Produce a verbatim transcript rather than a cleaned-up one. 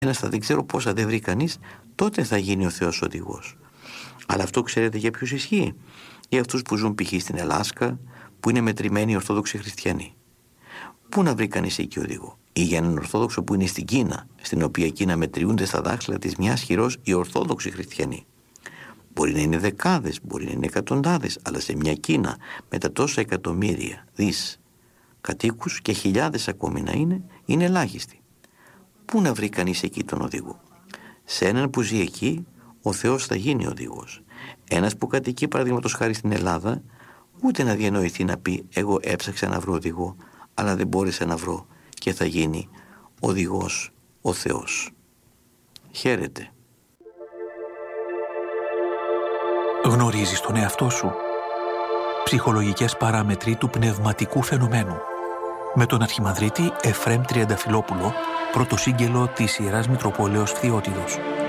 Ένας θα δεν ξέρω πόσα δεν βρει κανείς, τότε θα γίνει ο Θεός οδηγός. Αλλά αυτό ξέρετε για ποιους ισχύει? Για αυτούς που ζουν π.χ. στην Αλάσκα, που είναι μετρημένοι Ορθόδοξοι Χριστιανοί. Πού να βρει κανείς εκεί οδηγό? Ή για έναν Ορθόδοξο που είναι στην Κίνα, στην οποία Κίνα μετριούνται στα δάχτυλα της μιας χειρός οι Ορθόδοξοι Χριστιανοί. Μπορεί να είναι δεκάδες, μπορεί να είναι εκατοντάδες, αλλά σε μια Κίνα με τα τόσα εκατομμύρια, δις κατοίκους και χιλιάδες ακόμη να είναι, είναι ελάχιστοι. Πού να βρει κανείς εκεί τον οδηγό? Σε έναν που ζει εκεί, ο Θεός θα γίνει οδηγός. Ένας που κατοικεί, παραδείγματος χάρη στην Ελλάδα, ούτε να διανοηθεί να πει εγώ έψαξα να βρω οδηγό, αλλά δεν μπόρεσα να βρω και θα γίνει οδηγός ο Θεός. Χαίρετε. Γνωρίζεις τον εαυτό σου? Ψυχολογικές παράμετροι του πνευματικού φαινομένου. Με τον Αρχιμανδρίτη Εφραίμ Τριανταφυλόπουλο, πρωτοσύγγελο της Ιεράς Μητροπόλεως Φθιώτιδος.